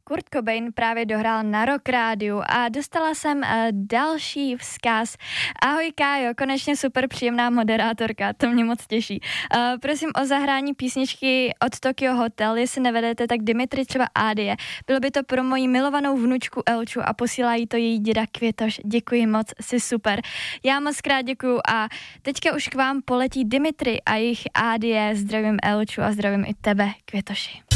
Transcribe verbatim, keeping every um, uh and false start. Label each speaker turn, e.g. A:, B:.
A: Kurt Cobain právě dohrál na Rock Rádiu a dostala jsem uh, další vzkaz. Ahoj Kájo, konečně super příjemná moderátorka, to mě moc těší. Uh, prosím o zahrání písničky od Tokyo Hotel, jestli nevedete, tak Dimitri třeba Adie. Bylo by to pro moji milovanou vnučku Elču a posílají to její děda Květoš. Děkuji moc, jsi super. Já moc krát děkuju a teďka už k vám poletí Dimitri a jejich Adie. Zdravím Elču a zdravím i tebe, Květoši.